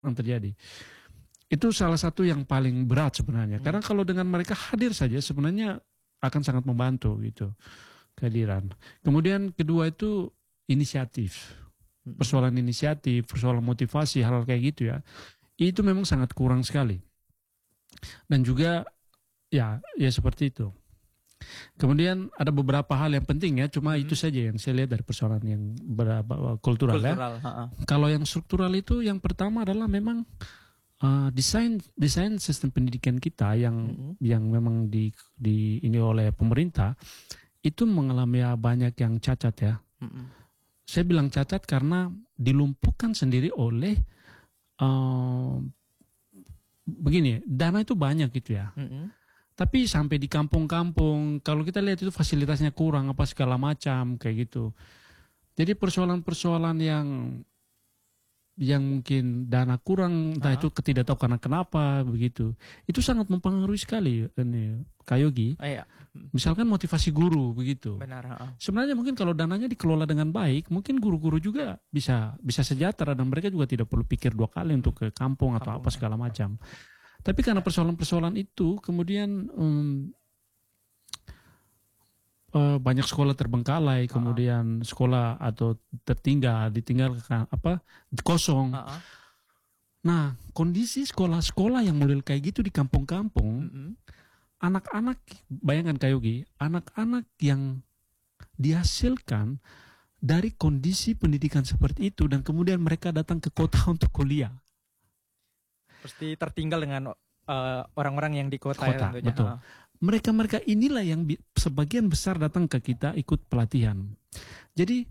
yang terjadi. Itu salah satu yang paling berat sebenarnya. Karena kalau dengan mereka hadir saja sebenarnya akan sangat membantu gitu kehadiran. Kemudian kedua itu inisiatif. Persoalan inisiatif, persoalan motivasi, hal-hal kayak gitu ya. Itu memang sangat kurang sekali. Dan juga ya seperti itu. Kemudian ada beberapa hal yang penting ya, cuma itu saja yang saya lihat dari persoalan yang kultural ya. Kalau yang struktural itu yang pertama adalah memang desain sistem pendidikan kita yang memang ini oleh pemerintah itu mengalami banyak yang cacat ya. Saya bilang cacat karena dilumpuhkan sendiri oleh begini, dana itu banyak gitu ya. Tapi sampai di kampung-kampung, kalau kita lihat itu fasilitasnya kurang, apa segala macam, kayak gitu. Jadi persoalan-persoalan yang mungkin dana kurang, entah itu tidak tahu karena kenapa, begitu. Itu sangat mempengaruhi sekali, ini, Kak Yogi. Iya. Misalkan motivasi guru, begitu. Benar. Sebenarnya mungkin kalau dananya dikelola dengan baik, mungkin guru-guru juga bisa sejahtera dan mereka juga tidak perlu pikir dua kali untuk ke kampung atau apa segala macam. Tapi karena persoalan-persoalan itu, kemudian banyak sekolah terbengkalai, kemudian sekolah atau ditinggalkan kosong. Nah, kondisi sekolah-sekolah yang model kayak gitu di kampung-kampung, anak-anak, bayangkan Kak Yogi, anak-anak yang dihasilkan dari kondisi pendidikan seperti itu dan kemudian mereka datang ke kota untuk kuliah. Pasti tertinggal dengan orang-orang yang di kota ya tentunya. Betul. Mereka inilah yang sebagian besar datang ke kita ikut pelatihan. Jadi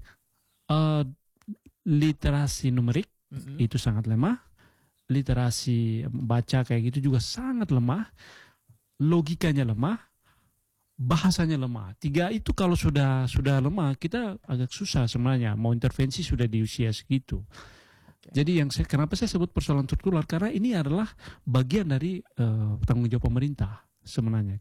literasi numerik itu sangat lemah, literasi baca kayak gitu juga sangat lemah, logikanya lemah, bahasanya lemah. Tiga itu kalau sudah lemah, kita agak susah sebenarnya mau intervensi sudah di usia segitu. Jadi kenapa saya sebut persoalan struktural, karena ini adalah bagian dari tanggung jawab pemerintah sebenarnya.